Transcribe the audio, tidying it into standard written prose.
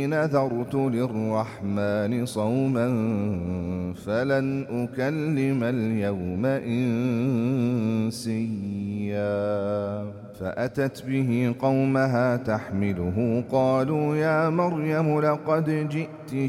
نذرت للرحمن صوما فلن أكلم اليوم إنسيا فأتت به قومها تحمله قالوا يا مريم لقد جئت